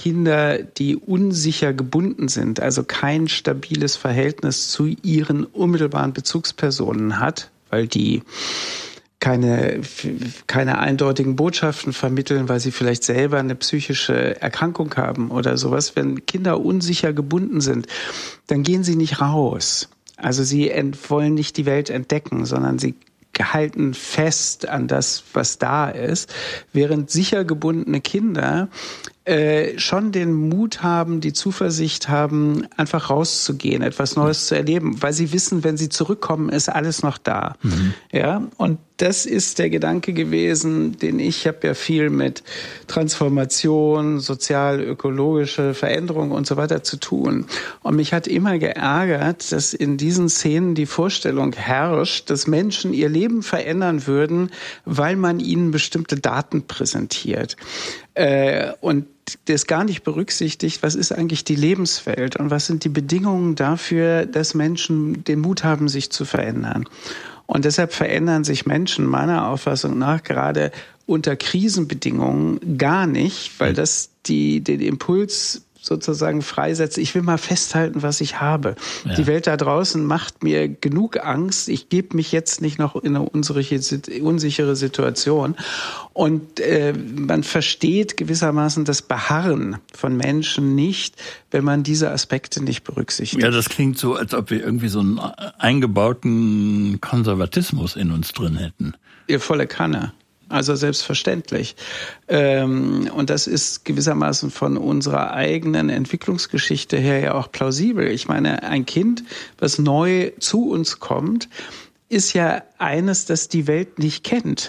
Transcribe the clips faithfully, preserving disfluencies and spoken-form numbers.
Kinder, die unsicher gebunden sind, also kein stabiles Verhältnis zu ihren unmittelbaren Bezugspersonen hat, weil die keine, keine eindeutigen Botschaften vermitteln, weil sie vielleicht selber eine psychische Erkrankung haben oder sowas. Wenn Kinder unsicher gebunden sind, dann gehen sie nicht raus. Also sie ent- wollen nicht die Welt entdecken, sondern sie halten fest an das, was da ist, während sicher gebundene Kinder äh, schon den Mut haben, die Zuversicht haben, einfach rauszugehen, etwas Neues zu erleben, weil sie wissen, wenn sie zurückkommen, ist alles noch da. Mhm. Ja, und das ist der Gedanke gewesen, den ich, ich habe ja viel mit Transformation, sozial-ökologische Veränderung und so weiter zu tun. Und mich hat immer geärgert, dass in diesen Szenen die Vorstellung herrscht, dass Menschen ihr Leben verändern würden, weil man ihnen bestimmte Daten präsentiert. Äh, und das gar nicht berücksichtigt, was ist eigentlich die Lebenswelt und was sind die Bedingungen dafür, dass Menschen den Mut haben, sich zu verändern. Und deshalb verändern sich Menschen meiner Auffassung nach gerade unter Krisenbedingungen gar nicht, weil das die, den Impuls sozusagen freisetzt. Ich will mal festhalten, was ich habe. Ja. Die Welt da draußen macht mir genug Angst. Ich gebe mich jetzt nicht noch in eine unsichere Situation. Und äh, man versteht gewissermaßen das Beharren von Menschen nicht, wenn man diese Aspekte nicht berücksichtigt. Ja, das klingt so, als ob wir irgendwie so einen eingebauten Konservatismus in uns drin hätten. Ihr volle Kanne. Also selbstverständlich. Und das ist gewissermaßen von unserer eigenen Entwicklungsgeschichte her ja auch plausibel. Ich meine, ein Kind, was neu zu uns kommt, ist ja eines, das die Welt nicht kennt.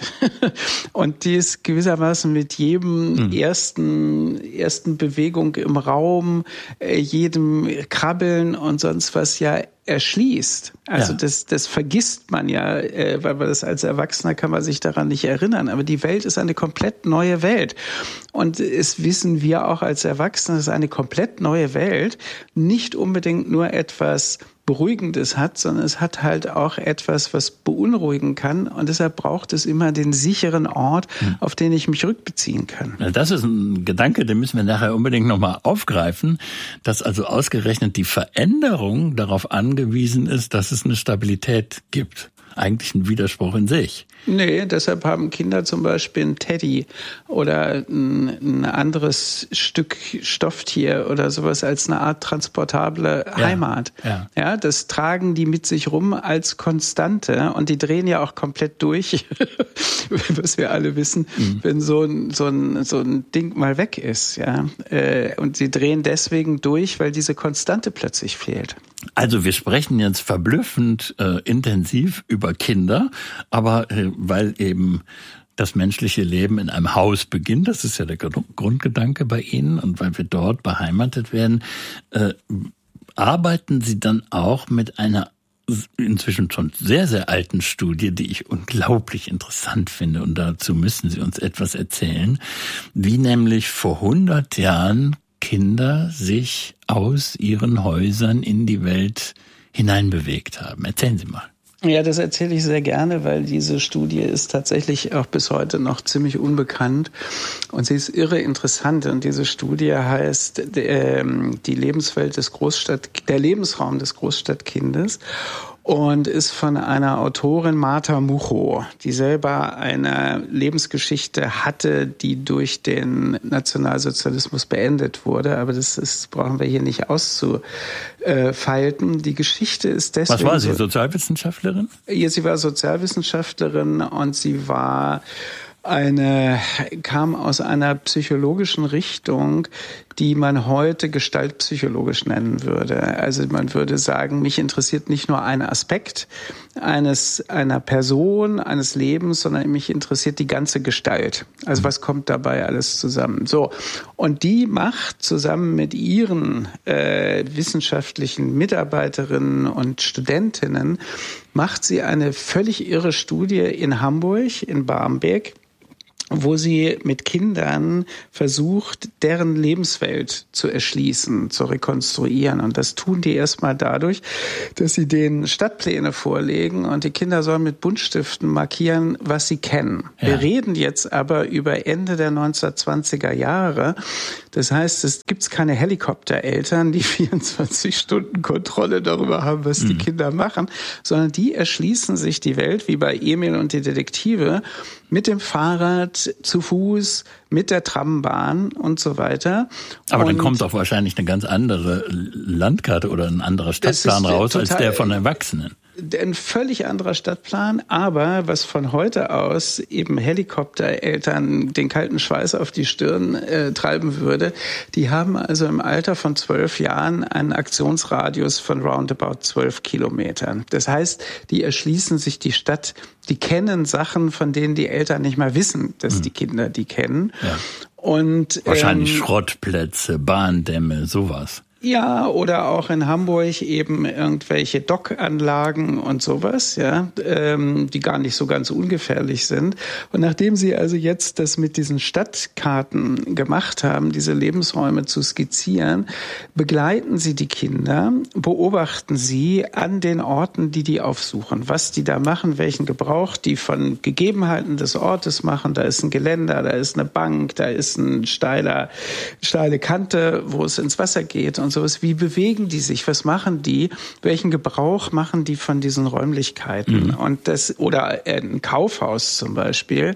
Und die ist gewissermaßen mit jedem mhm. ersten, ersten Bewegung im Raum, jedem Krabbeln und sonst was ja erschließt. Also ja. das, das vergisst man ja, weil man das als Erwachsener kann man sich daran nicht erinnern. Aber die Welt ist eine komplett neue Welt. Und es wissen wir auch als Erwachsene, dass eine komplett neue Welt nicht unbedingt nur etwas Beruhigendes hat, sondern es hat halt auch etwas, was beunruhigen kann. Und deshalb braucht es immer den sicheren Ort, hm. auf den ich mich rückbeziehen kann. Das ist ein Gedanke, den müssen wir nachher unbedingt nochmal aufgreifen, dass also ausgerechnet die Veränderung darauf angewiesen ist, dass es eine Stabilität gibt. Eigentlich ein Widerspruch in sich. Nee, deshalb haben Kinder zum Beispiel ein Teddy oder ein, ein anderes Stück Stofftier oder sowas als eine Art transportable ja, Heimat. Ja. ja, das tragen die mit sich rum als Konstante und die drehen ja auch komplett durch, was wir alle wissen, mhm. wenn so ein, so ein, so ein Ding mal weg ist. Ja, und sie drehen deswegen durch, weil diese Konstante plötzlich fehlt. Also wir sprechen jetzt verblüffend äh, intensiv über Kinder, aber äh, weil eben das menschliche Leben in einem Haus beginnt, das ist ja der Grundgedanke bei Ihnen, und weil wir dort beheimatet werden, äh, arbeiten Sie dann auch mit einer inzwischen schon sehr, sehr alten Studie, die ich unglaublich interessant finde, und dazu müssen Sie uns etwas erzählen, wie nämlich vor hundert Jahren Kinder sich aus ihren Häusern in die Welt hineinbewegt haben. Erzählen Sie mal. Ja, das erzähle ich sehr gerne, weil diese Studie ist tatsächlich auch bis heute noch ziemlich unbekannt und sie ist irre interessant. Und diese Studie heißt äh, die Lebenswelt des Großstadt, der Lebensraum des Großstadtkindes. Und ist von einer Autorin, Martha Mucho, die selber eine Lebensgeschichte hatte, die durch den Nationalsozialismus beendet wurde. Aber das ist, brauchen wir hier nicht auszufalten. Die Geschichte ist deswegen... Was war sie, Sozialwissenschaftlerin? Ja, sie war Sozialwissenschaftlerin und sie war... eine, kam aus einer psychologischen Richtung, die man heute gestaltpsychologisch nennen würde. Also man würde sagen, mich interessiert nicht nur ein Aspekt eines, einer Person, eines Lebens, sondern mich interessiert die ganze Gestalt. Also was kommt dabei alles zusammen? So. Und die macht zusammen mit ihren äh, wissenschaftlichen Mitarbeiterinnen und Studentinnen, macht sie eine völlig irre Studie in Hamburg, in Barmbek, wo sie mit Kindern versucht, deren Lebenswelt zu erschließen, zu rekonstruieren. Und das tun die erstmal dadurch, dass sie denen Stadtpläne vorlegen und die Kinder sollen mit Buntstiften markieren, was sie kennen. Ja. Wir reden jetzt aber über Ende der neunzehnhundertzwanziger Jahre. Das heißt, es gibt keine Helikoptereltern, die vierundzwanzig Stunden Kontrolle darüber haben, was mhm. die Kinder machen, sondern die erschließen sich die Welt, wie bei Emil und die Detektive, mit dem Fahrrad, zu Fuß, mit der Trambahn und so weiter. Aber und dann kommt doch wahrscheinlich eine ganz andere Landkarte oder ein anderer Stadtplan raus als der von Erwachsenen. Ein völlig anderer Stadtplan, aber was von heute aus eben Helikoptereltern den kalten Schweiß auf die Stirn äh, treiben würde, die haben also im Alter von zwölf Jahren einen Aktionsradius von roundabout zwölf Kilometern. Das heißt, die erschließen sich die Stadt, die kennen Sachen, von denen die Eltern nicht mal wissen, dass hm. die Kinder die kennen. Ja. Und wahrscheinlich ähm, Schrottplätze, Bahndämme, sowas. Ja, oder auch in Hamburg eben irgendwelche Dockanlagen und sowas, ja, ähm, die gar nicht so ganz ungefährlich sind. Und nachdem sie also jetzt das mit diesen Stadtkarten gemacht haben, diese Lebensräume zu skizzieren, begleiten sie die Kinder, beobachten sie an den Orten, die die aufsuchen, was die da machen, welchen Gebrauch die von Gegebenheiten des Ortes machen. Da ist ein Geländer, da ist eine Bank, da ist ein steiler, steile Kante, wo es ins Wasser geht und sowas. Wie bewegen die sich? Was machen die? Welchen Gebrauch machen die von diesen Räumlichkeiten? Mhm. Und das, oder ein Kaufhaus zum Beispiel.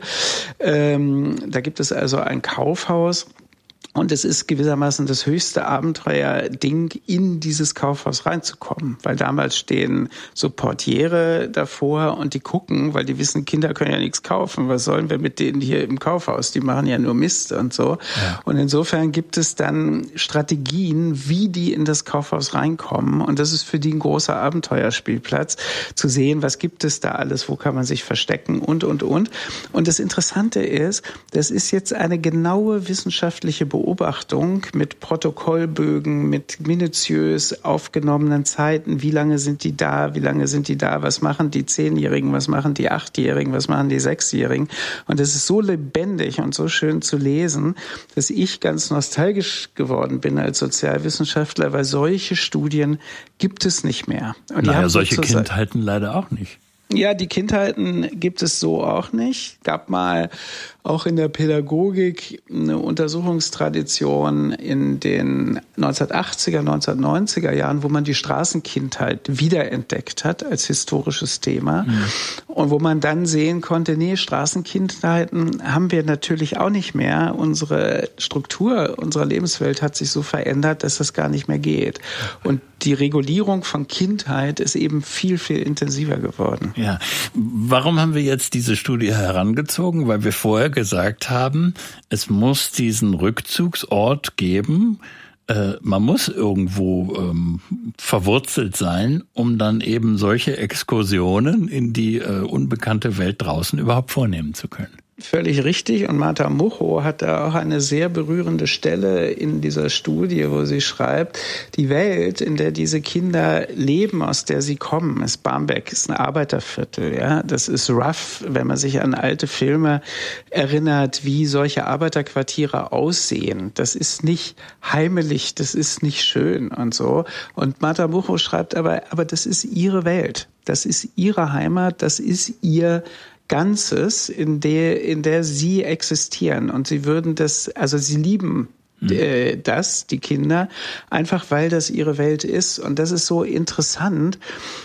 Ähm, da gibt es also ein Kaufhaus. Und es ist gewissermaßen das höchste Abenteuerding, in dieses Kaufhaus reinzukommen. Weil damals stehen so Portiere davor und die gucken, weil die wissen, Kinder können ja nichts kaufen. Was sollen wir mit denen hier im Kaufhaus? Die machen ja nur Mist und so. Ja. Und insofern gibt es dann Strategien, wie die in das Kaufhaus reinkommen. Und das ist für die ein großer Abenteuerspielplatz, zu sehen, was gibt es da alles, wo kann man sich verstecken und, und, und. Und das Interessante ist, das ist jetzt eine genaue wissenschaftliche Beobachtung. Beobachtung mit Protokollbögen, mit minutiös aufgenommenen Zeiten. Wie lange sind die da? Wie lange sind die da? Was machen die Zehnjährigen? Was machen die Achtjährigen? Was machen die Sechsjährigen? Und es ist so lebendig und so schön zu lesen, dass ich ganz nostalgisch geworden bin als Sozialwissenschaftler, weil solche Studien gibt es nicht mehr. Und naja, solche Kindheiten leider auch nicht. Ja, die Kindheiten gibt es so auch nicht. Gab mal auch in der Pädagogik eine Untersuchungstradition in den neunzehnhundertachtziger, neunzehnhundertneunziger Jahren, wo man die Straßenkindheit wiederentdeckt hat als historisches Thema. Mhm. Und wo man dann sehen konnte, nee, Straßenkindheiten haben wir natürlich auch nicht mehr. Unsere Struktur unserer Lebenswelt hat sich so verändert, dass das gar nicht mehr geht. Und die Regulierung von Kindheit ist eben viel, viel intensiver geworden. Ja. Warum haben wir jetzt diese Studie herangezogen? Weil wir vorher gesagt haben, es muss diesen Rückzugsort geben. Äh, man muss irgendwo ähm, verwurzelt sein, um dann eben solche Exkursionen in die äh, unbekannte Welt draußen überhaupt vornehmen zu können. Völlig richtig. Und Martha Mucho hat da auch eine sehr berührende Stelle in dieser Studie, wo sie schreibt, die Welt, in der diese Kinder leben, aus der sie kommen, ist Barmbek, ist ein Arbeiterviertel. Ja, das ist rough, wenn man sich an alte Filme erinnert, wie solche Arbeiterquartiere aussehen. Das ist nicht heimelig, das ist nicht schön und so. Und Martha Mucho schreibt aber, aber das ist ihre Welt. Das ist ihre Heimat, das ist ihr Ganzes, in der, in der sie existieren. Und sie würden das, also sie lieben äh, das, die Kinder, einfach weil das ihre Welt ist. Und das ist so interessant,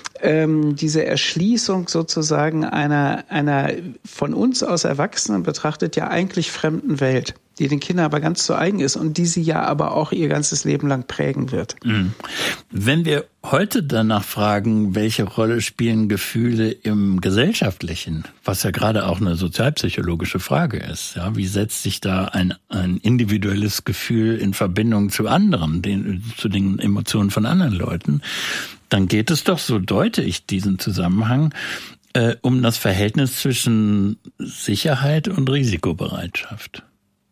ähm, diese Erschließung sozusagen einer, einer von uns aus Erwachsenen betrachtet ja eigentlich fremden Welt, die den Kindern aber ganz zu eigen ist und die sie ja aber auch ihr ganzes Leben lang prägen wird. Wenn wir heute danach fragen, welche Rolle spielen Gefühle im Gesellschaftlichen, was ja gerade auch eine sozialpsychologische Frage ist, ja, wie setzt sich da ein, ein individuelles Gefühl in Verbindung zu anderen, den, zu den Emotionen von anderen Leuten, dann geht es doch, so deute ich diesen Zusammenhang, äh, um das Verhältnis zwischen Sicherheit und Risikobereitschaft.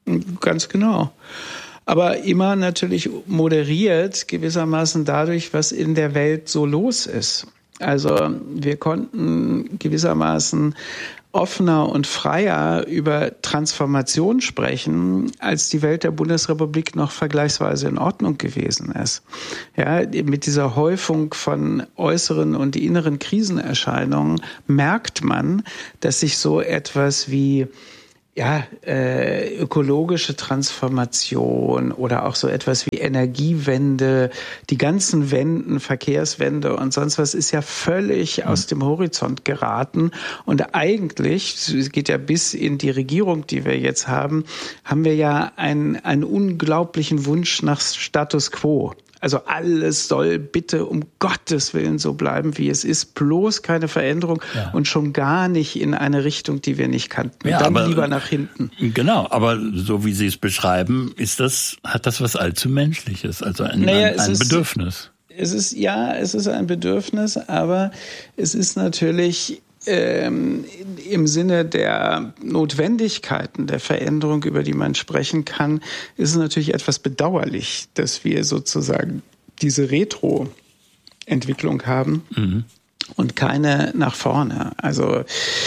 Ganz genau. Aber immer natürlich moderiert gewissermaßen dadurch, was in der Welt so los ist. Also wir konnten gewissermaßen offener und freier über Transformation sprechen, als die Welt der Bundesrepublik noch vergleichsweise in Ordnung gewesen ist. Ja, mit dieser Häufung von äußeren und inneren Krisenerscheinungen merkt man, dass sich so etwas wie ja, äh, ökologische Transformation oder auch so etwas wie Energiewende, die ganzen Wenden, Verkehrswende und sonst was ist ja völlig mhm. aus dem Horizont geraten. Und eigentlich, es geht ja bis in die Regierung, die wir jetzt haben, haben wir ja einen, einen unglaublichen Wunsch nach Status Quo. Also alles soll bitte um Gottes Willen so bleiben, wie es ist. Bloß keine Veränderung ja. und schon gar nicht in eine Richtung, die wir nicht kannten. Ja, Dann aber, lieber nach hinten. Genau, aber so wie Sie es beschreiben, ist das, hat das was allzu Menschliches, also ein, naja, ein, ein es Bedürfnis. Ist, es ist, ja, es ist ein Bedürfnis, aber es ist natürlich Ähm, im Sinne der Notwendigkeiten der Veränderung, über die man sprechen kann, ist es natürlich etwas bedauerlich, dass wir sozusagen diese Retro-Entwicklung haben mhm. und keine nach vorne. Also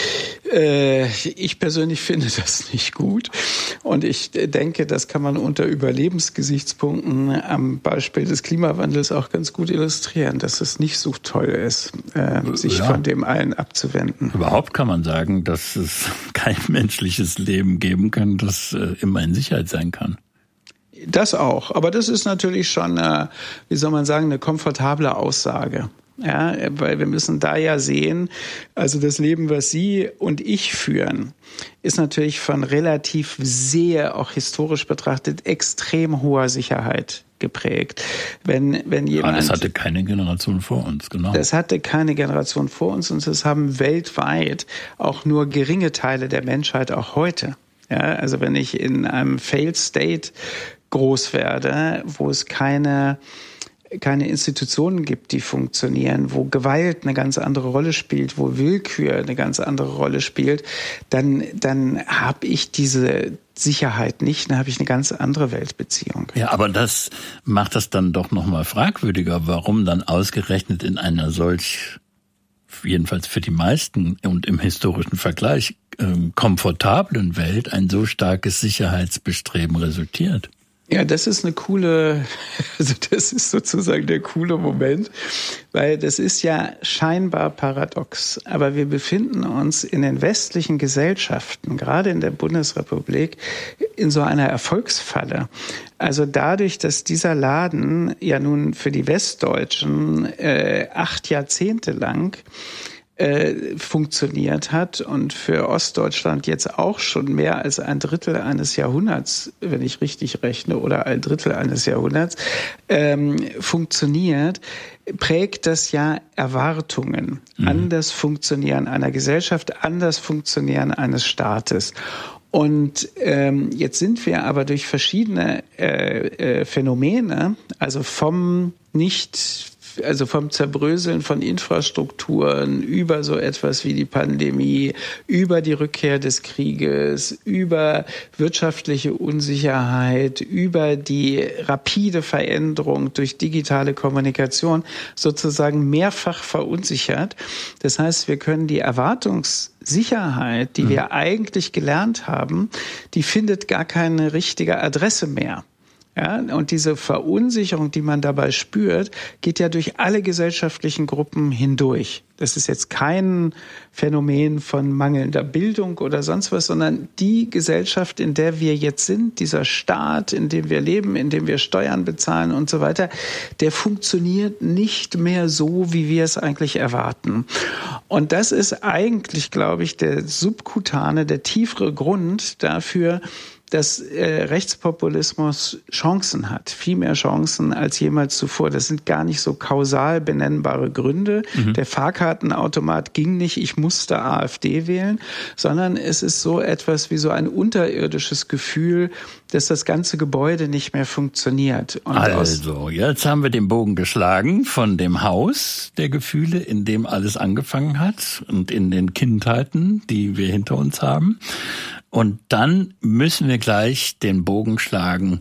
äh, ich persönlich finde das nicht gut und ich denke, das kann man unter Überlebensgesichtspunkten am Beispiel des Klimawandels auch ganz gut illustrieren, dass es nicht so toll ist, äh, sich ja. von dem allen abzuwenden. Überhaupt kann man sagen, dass es kein menschliches Leben geben kann, das äh, immer in Sicherheit sein kann. Das auch, aber das ist natürlich schon, äh, wie soll man sagen, eine komfortable Aussage. Ja, weil wir müssen da ja sehen, also das Leben, was Sie und ich führen, ist natürlich von relativ sehr, auch historisch betrachtet, extrem hoher Sicherheit geprägt. Wenn, wenn jemand, ja, das hatte keine Generation vor uns, genau. Das hatte keine Generation vor uns und das haben weltweit auch nur geringe Teile der Menschheit auch heute. Ja, also wenn ich in einem Failed State groß werde, wo es keine keine Institutionen gibt, die funktionieren, wo Gewalt eine ganz andere Rolle spielt, wo Willkür eine ganz andere Rolle spielt, dann, dann habe ich diese Sicherheit nicht, dann habe ich eine ganz andere Weltbeziehung. Ja, aber das macht das dann doch nochmal fragwürdiger, warum dann ausgerechnet in einer solch, jedenfalls für die meisten und im historischen Vergleich, ähm, komfortablen Welt ein so starkes Sicherheitsbestreben resultiert. Ja, das ist eine coole, also das ist sozusagen der coole Moment, weil das ist ja scheinbar paradox. Aber wir befinden uns in den westlichen Gesellschaften, gerade in der Bundesrepublik, in so einer Erfolgsfalle. Also dadurch, dass dieser Laden ja nun für die Westdeutschen äh, acht Jahrzehnte lang Äh, funktioniert hat und für Ostdeutschland jetzt auch schon mehr als ein Drittel eines Jahrhunderts, wenn ich richtig rechne, oder ein Drittel eines Jahrhunderts ähm, funktioniert, prägt das ja Erwartungen mhm. an das Funktionieren einer Gesellschaft, an das Funktionieren eines Staates. Und ähm, jetzt sind wir aber durch verschiedene äh, äh, Phänomene, also vom nicht also vom Zerbröseln von Infrastrukturen über so etwas wie die Pandemie, über die Rückkehr des Krieges, über wirtschaftliche Unsicherheit, über die rapide Veränderung durch digitale Kommunikation sozusagen mehrfach verunsichert. Das heißt, wir können die Erwartungssicherheit, die mhm. wir eigentlich gelernt haben, die findet gar keine richtige Adresse mehr. Ja, und diese Verunsicherung, die man dabei spürt, geht ja durch alle gesellschaftlichen Gruppen hindurch. Das ist jetzt kein Phänomen von mangelnder Bildung oder sonst was, sondern die Gesellschaft, in der wir jetzt sind, dieser Staat, in dem wir leben, in dem wir Steuern bezahlen und so weiter, der funktioniert nicht mehr so, wie wir es eigentlich erwarten. Und das ist eigentlich, glaube ich, der subkutane, der tiefere Grund dafür, dass äh, Rechtspopulismus Chancen hat, viel mehr Chancen als jemals zuvor. Das sind gar nicht so kausal benennbare Gründe. Mhm. Der Fahrkartenautomat ging nicht, ich musste AfD wählen, sondern es ist so etwas wie so ein unterirdisches Gefühl, dass das ganze Gebäude nicht mehr funktioniert. Und also, jetzt haben wir den Bogen geschlagen von dem Haus der Gefühle, in dem alles angefangen hat und in den Kindheiten, die wir hinter uns haben. Und dann müssen wir gleich den Bogen schlagen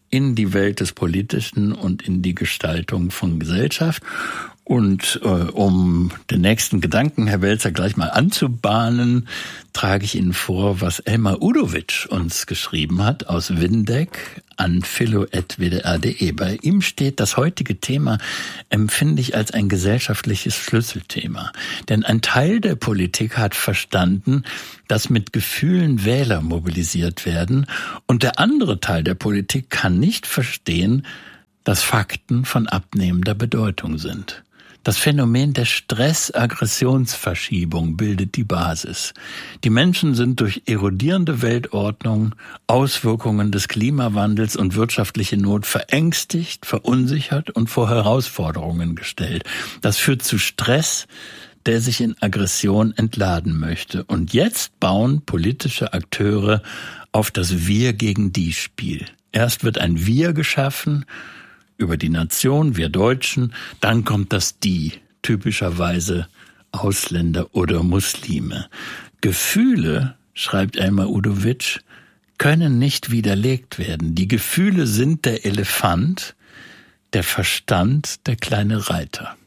in die Welt des Politischen und in die Gestaltung von Gesellschaft. Und äh, um den nächsten Gedanken, Herr Welzer, gleich mal anzubahnen, trage ich Ihnen vor, was Elmar Udovic uns geschrieben hat aus Windeck an philo at w d r punkt d e. Bei ihm steht, das heutige Thema empfinde ich als ein gesellschaftliches Schlüsselthema. Denn ein Teil der Politik hat verstanden, dass mit Gefühlen Wähler mobilisiert werden. Und der andere Teil der Politik kann nicht verstehen, dass Fakten von abnehmender Bedeutung sind. Das Phänomen der Stress-Aggressionsverschiebung bildet die Basis. Die Menschen sind durch erodierende Weltordnung, Auswirkungen des Klimawandels und wirtschaftliche Not verängstigt, verunsichert und vor Herausforderungen gestellt. Das führt zu Stress, der sich in Aggression entladen möchte. Und jetzt bauen politische Akteure auf das Wir-gegen-die-Spiel. Erst wird ein Wir geschaffen, über die Nation, wir Deutschen, dann kommt das Die, typischerweise Ausländer oder Muslime. Gefühle, schreibt Elmar Udovic, können nicht widerlegt werden. Die Gefühle sind der Elefant, der Verstand der kleine Reiter.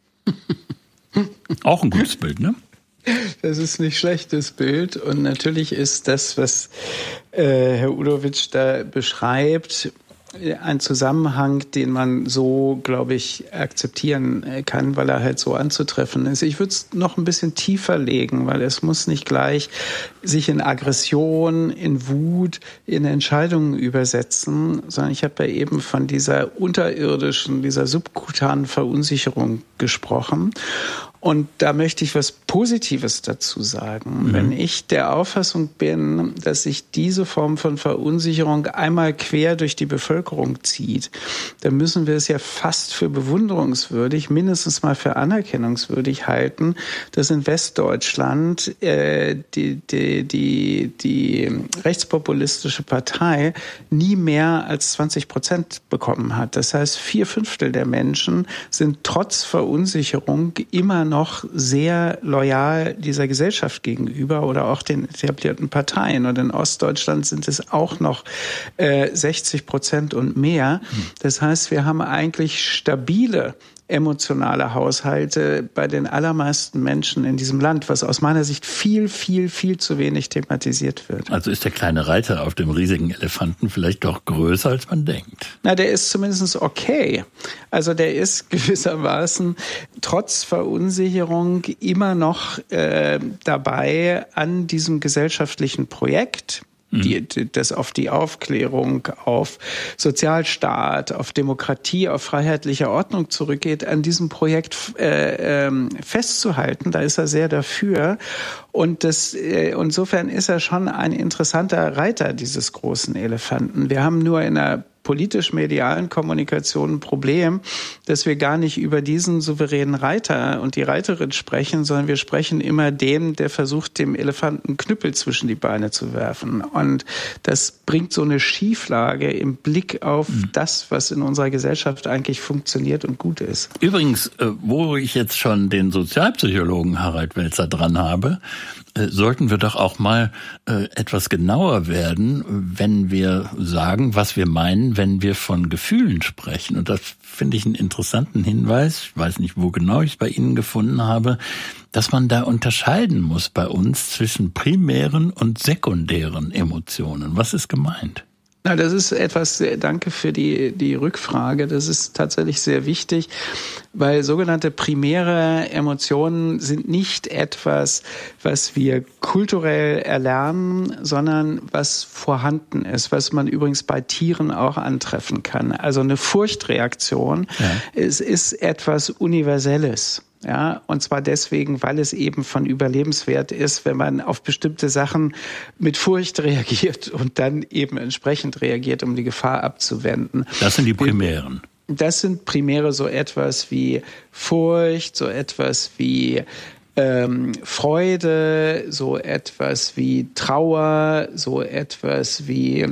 Auch ein gutes Bild, ne? Das ist nicht schlechtes Bild. Und natürlich ist das, was äh, Herr Udovic da beschreibt, ein Zusammenhang, den man so, glaube ich, akzeptieren kann, weil er halt so anzutreffen ist. Ich würde es noch ein bisschen tiefer legen, weil es muss nicht gleich sich in Aggression, in Wut, in Entscheidungen übersetzen, sondern ich habe ja eben von dieser unterirdischen, dieser subkutanen Verunsicherung gesprochen. Und da möchte ich was Positives dazu sagen. Mhm. Wenn ich der Auffassung bin, dass sich diese Form von Verunsicherung einmal quer durch die Bevölkerung zieht, dann müssen wir es ja fast für bewunderungswürdig, mindestens mal für anerkennungswürdig halten, dass in Westdeutschland äh, die, die, die, die rechtspopulistische Partei nie mehr als zwanzig Prozent bekommen hat. Das heißt, vier Fünftel der Menschen sind trotz Verunsicherung immer noch sehr loyal dieser Gesellschaft gegenüber oder auch den etablierten Parteien. Und in Ostdeutschland sind es auch noch äh, sechzig Prozent und mehr. Das heißt, wir haben eigentlich stabile emotionale Haushalte bei den allermeisten Menschen in diesem Land, was aus meiner Sicht viel, viel, viel zu wenig thematisiert wird. Also ist der kleine Reiter auf dem riesigen Elefanten vielleicht doch größer, als man denkt? Na, der ist zumindest okay. Also der ist gewissermaßen trotz Verunsicherung immer noch äh, dabei an diesem gesellschaftlichen Projekt, Die, das auf die Aufklärung, auf Sozialstaat, auf Demokratie, auf freiheitliche Ordnung zurückgeht, an diesem Projekt äh, äh, festzuhalten. Da ist er sehr dafür. Und das, äh, insofern ist er schon ein interessanter Reiter dieses großen Elefanten. Wir haben nur in einer politisch-medialen Kommunikation ein Problem, dass wir gar nicht über diesen souveränen Reiter und die Reiterin sprechen, sondern wir sprechen immer dem, der versucht, dem Elefanten Knüppel zwischen die Beine zu werfen. Und das bringt so eine Schieflage im Blick auf mhm. das, was in unserer Gesellschaft eigentlich funktioniert und gut ist. Übrigens, wo ich jetzt schon den Sozialpsychologen Harald Welzer dran habe, sollten wir doch auch mal äh, etwas genauer werden, wenn wir sagen, was wir meinen, wenn wir von Gefühlen sprechen. Und das finde ich einen interessanten Hinweis, ich weiß nicht, wo genau ich es bei Ihnen gefunden habe, dass man da unterscheiden muss bei uns zwischen primären und sekundären Emotionen. Was ist gemeint? Na, das ist etwas, danke für die, die Rückfrage. Das ist tatsächlich sehr wichtig, weil sogenannte primäre Emotionen sind nicht etwas, was wir kulturell erlernen, sondern was vorhanden ist, was man übrigens bei Tieren auch antreffen kann. Also eine Furchtreaktion, ja. Es ist etwas Universelles. Ja, und zwar deswegen, weil es eben von Überlebenswert ist, wenn man auf bestimmte Sachen mit Furcht reagiert und dann eben entsprechend reagiert, um die Gefahr abzuwenden. Das sind die primären. Das sind primäre so etwas wie Furcht, so etwas wie ähm, Freude, so etwas wie Trauer, so etwas wie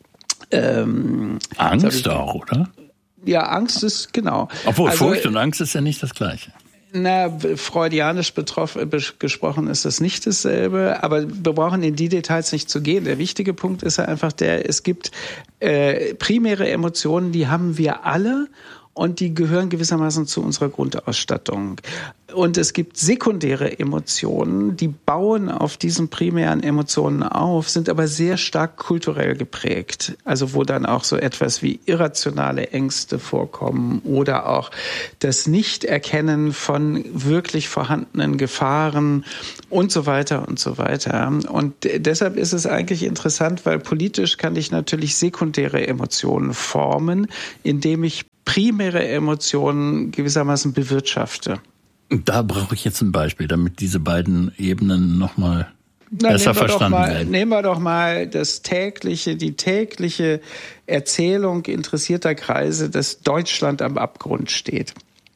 ähm, Angst auch, oder? Ja, Angst ist, genau. Obwohl, also, Furcht und Angst ist ja nicht das Gleiche. Na, freudianisch betroffen, gesprochen ist das nicht dasselbe, aber wir brauchen in die Details nicht zu gehen. Der wichtige Punkt ist ja einfach der, es gibt äh, primäre Emotionen, die haben wir alle. Und die gehören gewissermaßen zu unserer Grundausstattung. Und es gibt sekundäre Emotionen, die bauen auf diesen primären Emotionen auf, sind aber sehr stark kulturell geprägt. Also wo dann auch so etwas wie irrationale Ängste vorkommen oder auch das Nichterkennen von wirklich vorhandenen Gefahren und so weiter und so weiter. Und deshalb ist es eigentlich interessant, weil politisch kann ich natürlich sekundäre Emotionen formen, indem ich primäre Emotionen gewissermaßen bewirtschafte. Da brauche ich jetzt ein Beispiel, damit diese beiden Ebenen nochmal besser verstanden mal, werden. Nehmen wir doch mal das tägliche, die tägliche Erzählung interessierter Kreise, dass Deutschland am Abgrund steht.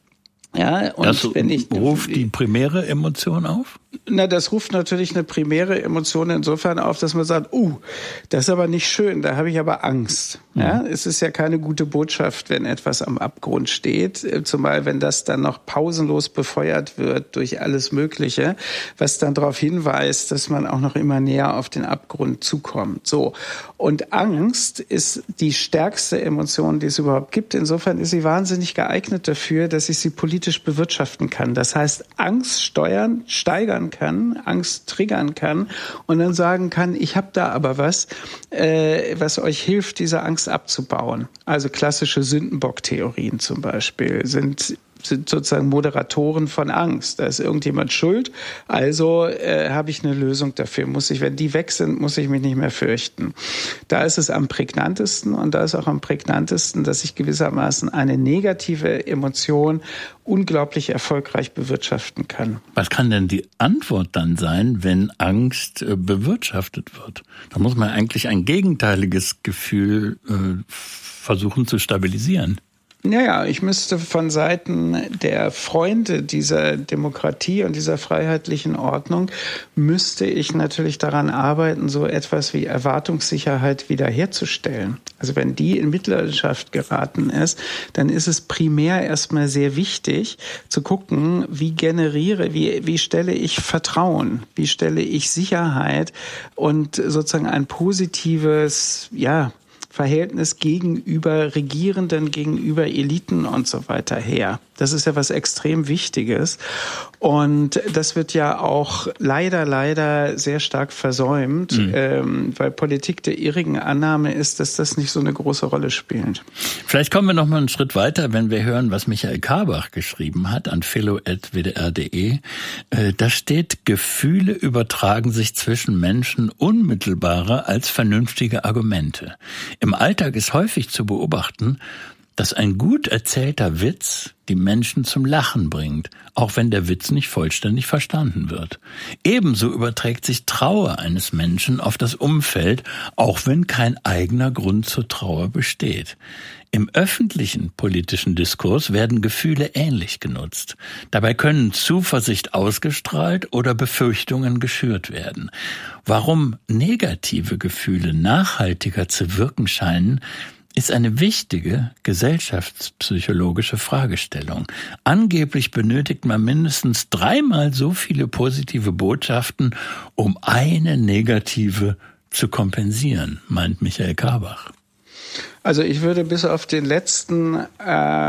Ja, und das wenn ich ruft die primäre Emotion auf? Na, das ruft natürlich eine primäre Emotion insofern auf, dass man sagt, uh, das ist aber nicht schön, da habe ich aber Angst. Ja, mhm. Es ist ja keine gute Botschaft, wenn etwas am Abgrund steht, zumal wenn das dann noch pausenlos befeuert wird durch alles Mögliche, was dann darauf hinweist, dass man auch noch immer näher auf den Abgrund zukommt. So. Und Angst ist die stärkste Emotion, die es überhaupt gibt. Insofern ist sie wahnsinnig geeignet dafür, dass ich sie politisch bewirtschaften kann. Das heißt, Angst steuern, steigern kann, Angst triggern kann und dann sagen kann, ich habe da aber was, äh, was euch hilft, diese Angst abzubauen. Also klassische Sündenbock-Theorien zum Beispiel sind sind sozusagen Moderatoren von Angst. Da ist irgendjemand schuld, also äh, habe ich eine Lösung dafür. Muss ich, wenn die weg sind, muss ich mich nicht mehr fürchten. Da ist es am prägnantesten und da ist auch am prägnantesten, dass ich gewissermaßen eine negative Emotion unglaublich erfolgreich bewirtschaften kann. Was kann denn die Antwort dann sein, wenn Angst äh, bewirtschaftet wird? Da muss man eigentlich ein gegenteiliges Gefühl äh, versuchen zu stabilisieren. Naja, ich müsste von Seiten der Freunde dieser Demokratie und dieser freiheitlichen Ordnung, müsste ich natürlich daran arbeiten, so etwas wie Erwartungssicherheit wiederherzustellen. Also wenn die in Mitleidenschaft geraten ist, dann ist es primär erstmal sehr wichtig zu gucken, wie generiere, wie, wie stelle ich Vertrauen, wie stelle ich Sicherheit und sozusagen ein positives, ja, Verhältnis gegenüber Regierenden, gegenüber Eliten und so weiter her. Das ist ja was extrem Wichtiges. Und das wird ja auch leider, leider sehr stark versäumt, mhm. ähm, weil Politik der irrigen Annahme ist, dass das nicht so eine große Rolle spielt. Vielleicht kommen wir noch mal einen Schritt weiter, wenn wir hören, was Michael Karbach geschrieben hat an philo at w d r punkt d e. Äh, da steht, Gefühle übertragen sich zwischen Menschen unmittelbarer als vernünftige Argumente. Im Alltag ist häufig zu beobachten, dass ein gut erzählter Witz die Menschen zum Lachen bringt, auch wenn der Witz nicht vollständig verstanden wird. Ebenso überträgt sich Trauer eines Menschen auf das Umfeld, auch wenn kein eigener Grund zur Trauer besteht. Im öffentlichen politischen Diskurs werden Gefühle ähnlich genutzt. Dabei können Zuversicht ausgestrahlt oder Befürchtungen geschürt werden. Warum negative Gefühle nachhaltiger zu wirken scheinen, ist eine wichtige gesellschaftspsychologische Fragestellung. Angeblich benötigt man mindestens dreimal so viele positive Botschaften, um eine negative zu kompensieren, meint Michael Karbach. Also ich würde bis auf den letzten äh,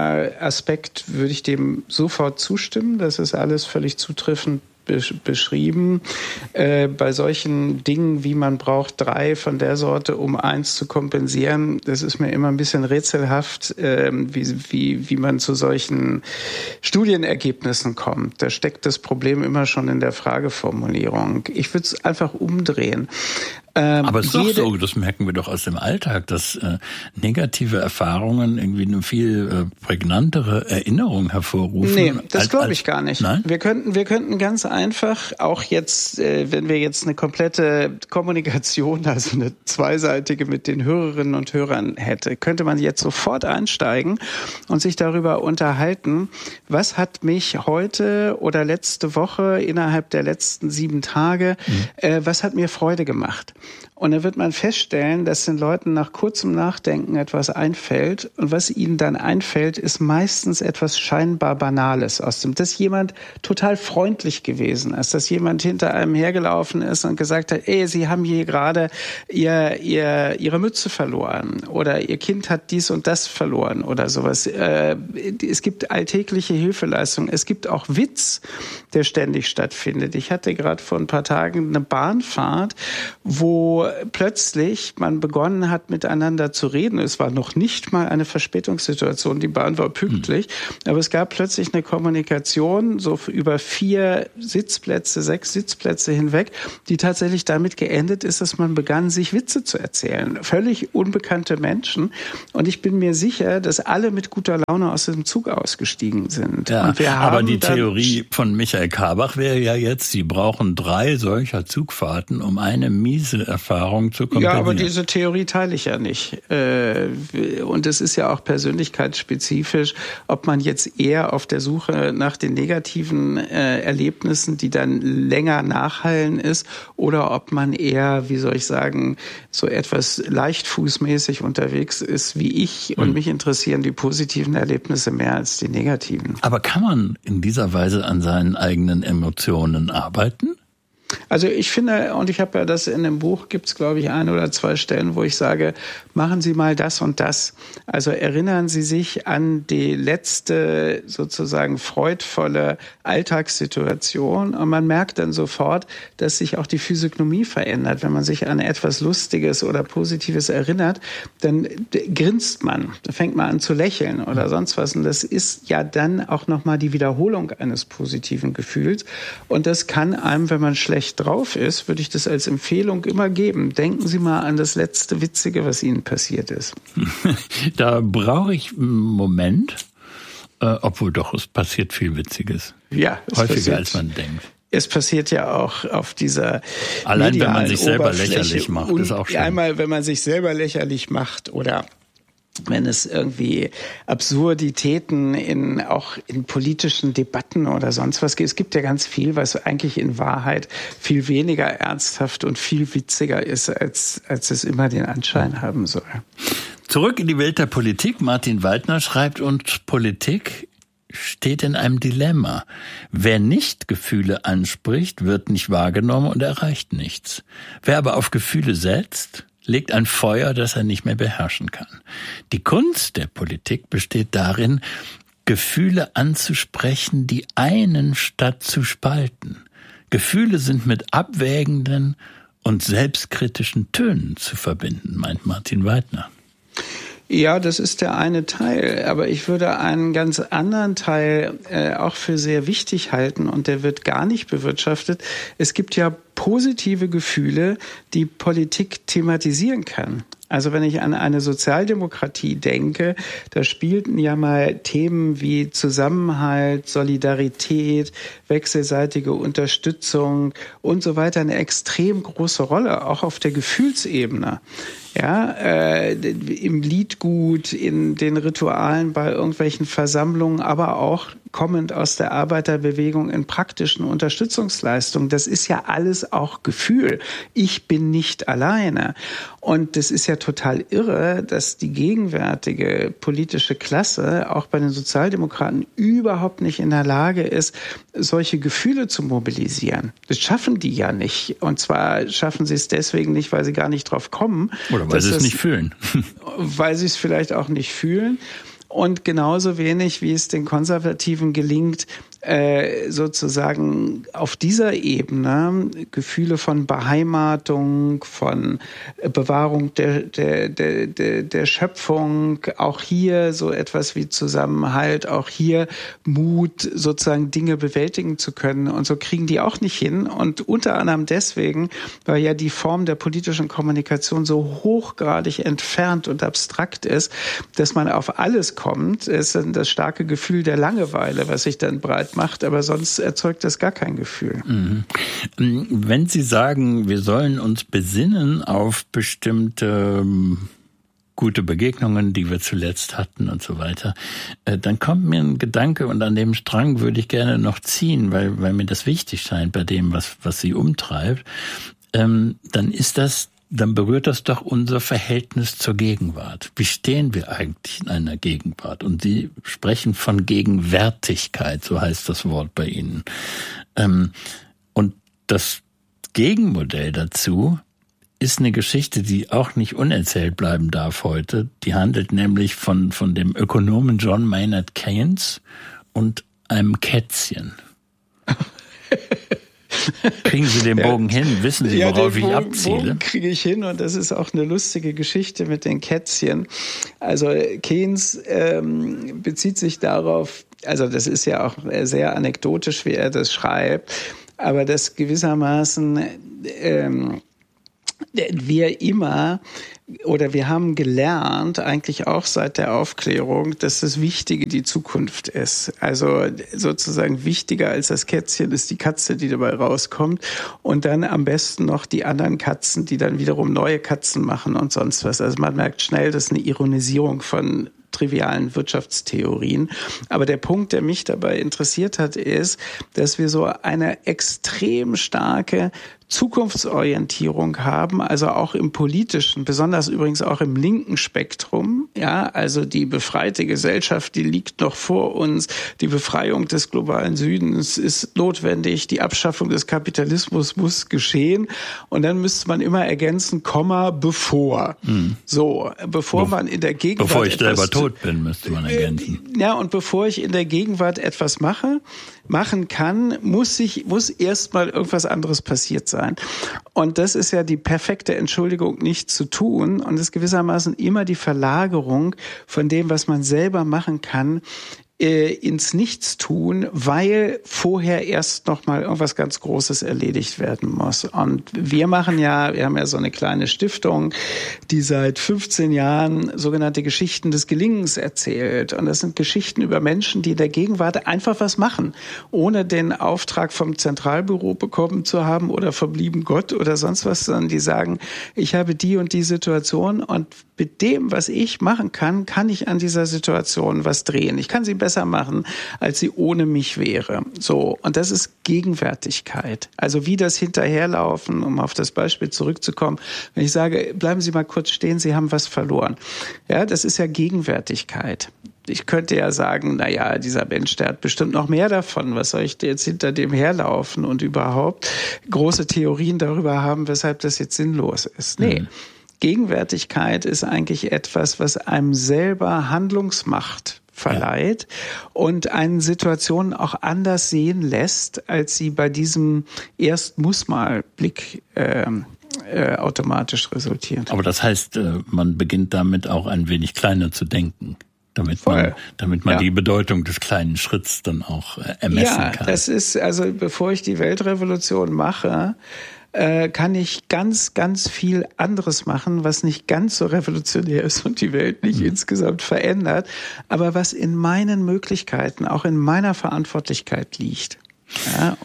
Aspekt, würde ich dem sofort zustimmen. Das ist alles völlig zutreffend beschrieben. Äh, bei solchen Dingen, wie man braucht drei von der Sorte, um eins zu kompensieren, das ist mir immer ein bisschen rätselhaft, äh, wie, wie, wie man zu solchen Studienergebnissen kommt. Da steckt das Problem immer schon in der Frageformulierung. Ich würde es einfach umdrehen. Ähm, Aber es ist doch so, das merken wir doch aus dem Alltag, dass äh, negative Erfahrungen irgendwie eine viel äh, prägnantere Erinnerung hervorrufen. Nee, das glaube ich gar nicht. Nein? Wir könnten, wir könnten ganz einfach, auch jetzt, äh, wenn wir jetzt eine komplette Kommunikation, also eine zweiseitige mit den Hörerinnen und Hörern hätte, könnte man jetzt sofort einsteigen und sich darüber unterhalten, was hat mich heute oder letzte Woche innerhalb der letzten sieben Tage, mhm. äh, was hat mir Freude gemacht? Und dann wird man feststellen, dass den Leuten nach kurzem Nachdenken etwas einfällt. Und was ihnen dann einfällt, ist meistens etwas scheinbar Banales aus dem, dass jemand total freundlich gewesen ist, dass jemand hinter einem hergelaufen ist und gesagt hat, ey, Sie haben hier gerade ihr, ihr, Ihre Mütze verloren oder Ihr Kind hat dies und das verloren oder sowas. Es gibt alltägliche Hilfeleistungen. Es gibt auch Witz, der ständig stattfindet. Ich hatte gerade vor ein paar Tagen eine Bahnfahrt, wo plötzlich man begonnen hat, miteinander zu reden. Es war noch nicht mal eine Verspätungssituation, die Bahn war pünktlich, mhm. aber es gab plötzlich eine Kommunikation so über vier Sitzplätze, sechs Sitzplätze hinweg, die tatsächlich damit geendet ist, dass man begann, sich Witze zu erzählen. Völlig unbekannte Menschen. Und ich bin mir sicher, dass alle mit guter Laune aus dem Zug ausgestiegen sind. Ja, und wir aber haben die Theorie von Michael Karbach wäre ja jetzt, Sie brauchen drei solcher Zugfahrten, um eine miese Erfahrung zu kompensieren. Ja, aber diese Theorie teile ich ja nicht. Und es ist ja auch persönlichkeitsspezifisch, ob man jetzt eher auf der Suche nach den negativen Erlebnissen, die dann länger nachhallen ist, oder ob man eher, wie soll ich sagen, so etwas leichtfußmäßig unterwegs ist wie ich. Und mich interessieren die positiven Erlebnisse mehr als die negativen. Aber kann man in dieser Weise an seinen eigenen Emotionen arbeiten? Also ich finde, und ich habe ja das in dem Buch, gibt es glaube ich ein oder zwei Stellen, wo ich sage, machen Sie mal das und das. Also erinnern Sie sich an die letzte sozusagen freudvolle Alltagssituation und man merkt dann sofort, dass sich auch die Physiognomie verändert. Wenn man sich an etwas Lustiges oder Positives erinnert, dann grinst man, da fängt man an zu lächeln oder sonst was. Und das ist ja dann auch nochmal die Wiederholung eines positiven Gefühls. Und das kann einem, wenn man schlecht drauf ist, würde ich das als Empfehlung immer geben. Denken Sie mal an das letzte Witzige, was Ihnen passiert ist. Da brauche ich einen Moment, äh, obwohl doch, es passiert viel Witziges. Ja, es häufiger passiert, als man denkt. Es passiert ja auch auf dieser Allein wenn man sich selber lächerlich macht, ist auch schön. Einmal, wenn man sich selber lächerlich macht oder wenn es irgendwie Absurditäten in, auch in politischen Debatten oder sonst was gibt. Es gibt ja ganz viel, was eigentlich in Wahrheit viel weniger ernsthaft und viel witziger ist, als, als es immer den Anschein haben soll. Zurück in die Welt der Politik. Martin Weidner schreibt, und Politik steht in einem Dilemma. Wer nicht Gefühle anspricht, wird nicht wahrgenommen und erreicht nichts. Wer aber auf Gefühle setzt, legt ein Feuer, das er nicht mehr beherrschen kann. Die Kunst der Politik besteht darin, Gefühle anzusprechen, die einen statt zu spalten. Gefühle sind mit abwägenden und selbstkritischen Tönen zu verbinden, meint Martin Weidner. Ja, das ist der eine Teil, aber ich würde einen ganz anderen Teil äh, auch für sehr wichtig halten und der wird gar nicht bewirtschaftet. Es gibt ja positive Gefühle, die Politik thematisieren kann. Also wenn ich an eine Sozialdemokratie denke, da spielten ja mal Themen wie Zusammenhalt, Solidarität, wechselseitige Unterstützung und so weiter eine extrem große Rolle, auch auf der Gefühlsebene. Ja, äh, im Liedgut, in den Ritualen bei irgendwelchen Versammlungen, aber auch kommend aus der Arbeiterbewegung in praktischen Unterstützungsleistungen. Das ist ja alles auch Gefühl. Ich bin nicht alleine. Und das ist ja total irre, dass die gegenwärtige politische Klasse auch bei den Sozialdemokraten überhaupt nicht in der Lage ist, solche Gefühle zu mobilisieren. Das schaffen die ja nicht. Und zwar schaffen sie es deswegen nicht, weil sie gar nicht drauf kommen. Oder weil sie es nicht fühlen. Weil sie es vielleicht auch nicht fühlen. Und genauso wenig, wie es den Konservativen gelingt, äh, sozusagen auf dieser Ebene Gefühle von Beheimatung, von Bewahrung der, der, der, der, der Schöpfung, auch hier so etwas wie Zusammenhalt, auch hier Mut, sozusagen Dinge bewältigen zu können. Und so kriegen die auch nicht hin. Und unter anderem deswegen, weil ja die Form der politischen Kommunikation so hochgradig entfernt und abstrakt ist, dass man auf alles kommt. Es ist dann das starke Gefühl der Langeweile, was sich dann breit macht, aber sonst erzeugt das gar kein Gefühl. Mhm. Wenn Sie sagen, wir sollen uns besinnen auf bestimmte ähm, gute Begegnungen, die wir zuletzt hatten und so weiter, äh, dann kommt mir ein Gedanke und an dem Strang würde ich gerne noch ziehen, weil, weil mir das wichtig scheint bei dem, was, was Sie umtreibt, ähm, dann ist das dann berührt das doch unser Verhältnis zur Gegenwart. Wie stehen wir eigentlich in einer Gegenwart? Und Sie sprechen von Gegenwärtigkeit, so heißt das Wort bei Ihnen. Und das Gegenmodell dazu ist eine Geschichte, die auch nicht unerzählt bleiben darf heute. Die handelt nämlich von, von dem Ökonomen John Maynard Keynes und einem Kätzchen. Kriegen Sie den Bogen ja. hin? Wissen Sie, worauf ja, den Bogen, ich abziele? Den Bogen kriege ich hin, und das ist auch eine lustige Geschichte mit den Kätzchen. Also Keynes ähm, bezieht sich darauf, also das ist ja auch sehr anekdotisch, wie er das schreibt, aber dass gewissermaßen ähm, wir immer oder wir haben gelernt, eigentlich auch seit der Aufklärung, dass das Wichtige die Zukunft ist. Also sozusagen wichtiger als das Kätzchen ist die Katze, die dabei rauskommt, und dann am besten noch die anderen Katzen, die dann wiederum neue Katzen machen und sonst was. Also man merkt schnell, das ist eine Ironisierung von trivialen Wirtschaftstheorien. Aber der Punkt, der mich dabei interessiert hat, ist, dass wir so eine extrem starke Zukunftsorientierung haben, also auch im politischen, besonders übrigens auch im linken Spektrum. Ja, also die befreite Gesellschaft, die liegt noch vor uns. Die Befreiung des globalen Südens ist notwendig. Die Abschaffung des Kapitalismus muss geschehen. Und dann müsste man immer ergänzen, Komma, bevor. Hm. So, bevor Be- man in der Gegenwart... Bevor ich selber tot bin, müsste man ergänzen. Ja, und bevor ich in der Gegenwart etwas mache, machen kann, muss ich, muss erstmal irgendwas anderes passiert sein. Und das ist ja die perfekte Entschuldigung, nichts zu tun, und ist gewissermaßen immer die Verlagerung von dem, was man selber machen kann, ins Nichtstun, weil vorher erst noch mal irgendwas ganz Großes erledigt werden muss. Und wir machen ja, wir haben ja so eine kleine Stiftung, die seit fünfzehn Jahren sogenannte Geschichten des Gelingens erzählt. Und das sind Geschichten über Menschen, die in der Gegenwart einfach was machen, ohne den Auftrag vom Zentralbüro bekommen zu haben oder vom lieben Gott oder sonst was, sondern die sagen, ich habe die und die Situation, und mit dem, was ich machen kann, kann ich an dieser Situation was drehen. Ich kann sie besser machen, als sie ohne mich wäre. So, und das ist Gegenwärtigkeit. Also wie das Hinterherlaufen, um auf das Beispiel zurückzukommen, wenn ich sage, bleiben Sie mal kurz stehen, Sie haben was verloren. Ja, das ist ja Gegenwärtigkeit. Ich könnte ja sagen, na ja, dieser Mensch, der hat bestimmt noch mehr davon. Was soll ich jetzt hinter dem herlaufen und überhaupt große Theorien darüber haben, weshalb das jetzt sinnlos ist? Nee. Mhm. Gegenwärtigkeit ist eigentlich etwas, was einem selber Handlungsmacht verleiht, ja, und einen Situationen auch anders sehen lässt, als sie bei diesem Erst-muss-mal-Blick äh, äh, automatisch resultiert. Aber das heißt, man beginnt damit auch ein wenig kleiner zu denken, damit man, damit man ja. die Bedeutung des kleinen Schritts dann auch ermessen ja, kann. Ja, das ist, also bevor ich die Weltrevolution mache, kann ich ganz, ganz viel anderes machen, was nicht ganz so revolutionär ist und die Welt nicht mhm. insgesamt verändert, aber was in meinen Möglichkeiten, auch in meiner Verantwortlichkeit liegt. Ja.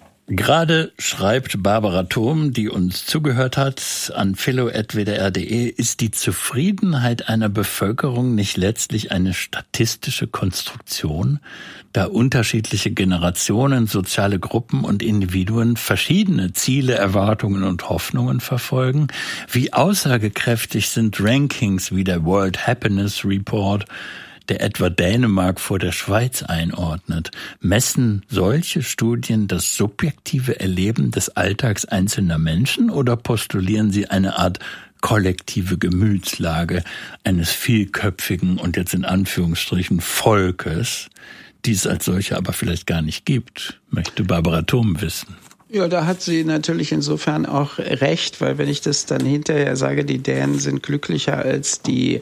Gerade schreibt Barbara Thom, die uns zugehört hat, an philo at w d r punkt d e, ist die Zufriedenheit einer Bevölkerung nicht letztlich eine statistische Konstruktion, da unterschiedliche Generationen, soziale Gruppen und Individuen verschiedene Ziele, Erwartungen und Hoffnungen verfolgen? Wie aussagekräftig sind Rankings wie der World Happiness Report, der etwa Dänemark vor der Schweiz einordnet? Messen solche Studien das subjektive Erleben des Alltags einzelner Menschen oder postulieren sie eine Art kollektive Gemütslage eines vielköpfigen und jetzt in Anführungsstrichen Volkes, die es als solche aber vielleicht gar nicht gibt? Möchte Barbara Thom wissen. Ja, da hat sie natürlich insofern auch recht, weil wenn ich das dann hinterher sage, die Dänen sind glücklicher als die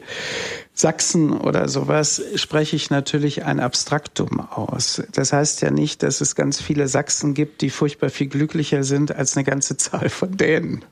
Sachsen oder sowas, spreche ich natürlich ein Abstraktum aus. Das heißt ja nicht, dass es ganz viele Sachsen gibt, die furchtbar viel glücklicher sind als eine ganze Zahl von Dänen.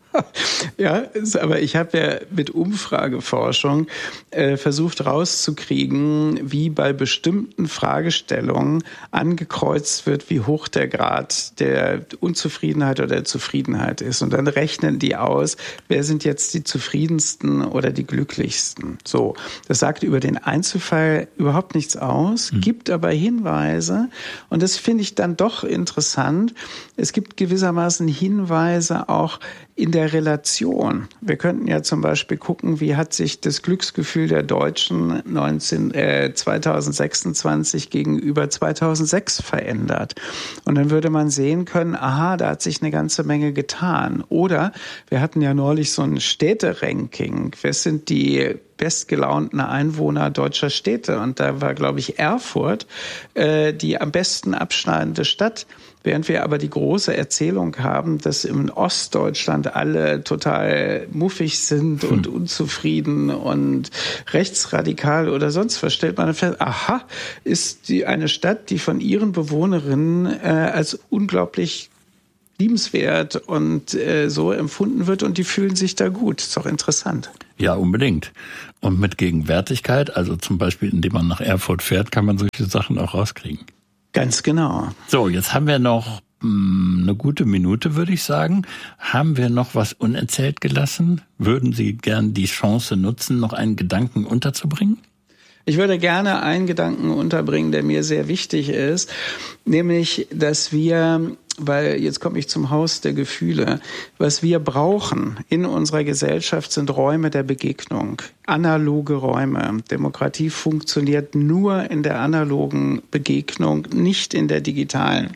Ja, aber ich habe ja mit Umfrageforschung äh, versucht rauszukriegen, wie bei bestimmten Fragestellungen angekreuzt wird, wie hoch der Grad der Unzufriedenheit oder der Zufriedenheit ist. Und dann rechnen die aus, wer sind jetzt die zufriedensten oder die glücklichsten. So, das sagt über den Einzelfall überhaupt nichts aus, mhm. gibt aber Hinweise. Und das finde ich dann doch interessant. Es gibt gewissermaßen Hinweise auch in der Relation. Wir könnten ja zum Beispiel gucken, wie hat sich das Glücksgefühl der Deutschen neunzehn, äh, zweitausendsechsundzwanzig gegenüber zweitausendsechs verändert. Und dann würde man sehen können, aha, da hat sich eine ganze Menge getan. Oder wir hatten ja neulich so ein Städteranking. Wer sind die bestgelaunten Einwohner deutscher Städte? Und da war, glaube ich, Erfurt äh, die am besten abschneidende Stadt. Während wir aber die große Erzählung haben, dass im Ostdeutschland alle total muffig sind und hm. unzufrieden und rechtsradikal oder sonst was, stellt man fest, aha, ist die eine Stadt, die von ihren Bewohnerinnen äh, als unglaublich liebenswert und äh, so empfunden wird und die fühlen sich da gut. Ist doch interessant. Ja, unbedingt. Und mit Gegenwärtigkeit, also zum Beispiel, indem man nach Erfurt fährt, kann man solche Sachen auch rauskriegen. Ganz genau. So, jetzt haben wir noch mh, eine gute Minute, würde ich sagen. Haben wir noch was unerzählt gelassen? Würden Sie gern die Chance nutzen, noch einen Gedanken unterzubringen? Ich würde gerne einen Gedanken unterbringen, der mir sehr wichtig ist, nämlich, dass wir, weil jetzt komme ich zum Haus der Gefühle, was wir brauchen in unserer Gesellschaft sind Räume der Begegnung, analoge Räume. Demokratie funktioniert nur in der analogen Begegnung, nicht in der digitalen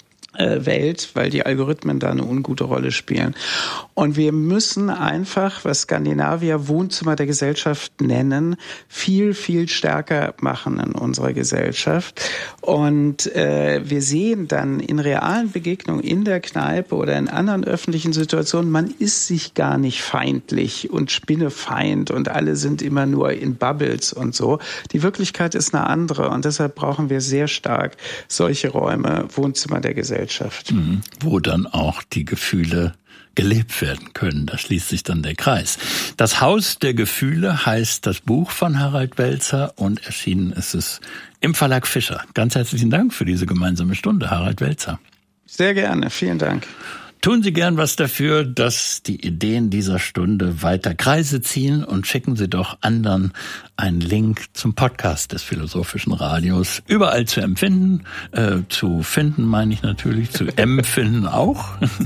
Welt, weil die Algorithmen da eine ungute Rolle spielen. Und wir müssen einfach, was Skandinavier Wohnzimmer der Gesellschaft nennen, viel, viel stärker machen in unserer Gesellschaft. Und äh, wir sehen dann in realen Begegnungen in der Kneipe oder in anderen öffentlichen Situationen, man ist sich gar nicht feindlich und Spinnefeind und alle sind immer nur in Bubbles und so. Die Wirklichkeit ist eine andere und deshalb brauchen wir sehr stark solche Räume, Wohnzimmer der Gesellschaft. Mhm, wo dann auch die Gefühle gelebt werden können. Da schließt sich dann der Kreis. Das Haus der Gefühle heißt das Buch von Harald Welzer und erschienen ist es im Verlag Fischer. Ganz herzlichen Dank für diese gemeinsame Stunde, Harald Welzer. Sehr gerne, vielen Dank. Tun Sie gern was dafür, dass die Ideen dieser Stunde weiter Kreise ziehen und schicken Sie doch anderen einen Link zum Podcast des Philosophischen Radios. Überall zu empfinden, äh, zu finden meine ich natürlich, zu empfinden auch.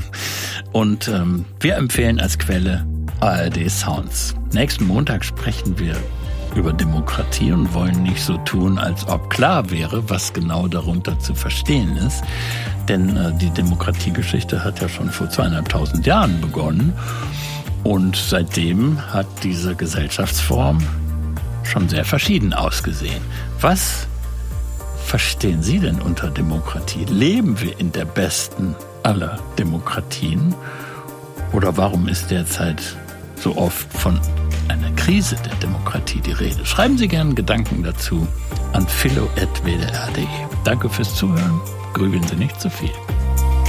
Und ähm, wir empfehlen als Quelle A R D Sounds. Nächsten Montag sprechen wir über Demokratie und wollen nicht so tun, als ob klar wäre, was genau darunter zu verstehen ist. Denn äh, die Demokratiegeschichte hat ja schon vor zweieinhalbtausend Jahren begonnen. Und seitdem hat diese Gesellschaftsform schon sehr verschieden ausgesehen. Was verstehen Sie denn unter Demokratie? Leben wir in der besten aller Demokratien? Oder warum ist derzeit so oft von einer Krise der Demokratie die Rede? Schreiben Sie gerne Gedanken dazu an philo at w d r punkt d e. Danke fürs Zuhören. Grübeln Sie nicht zu viel.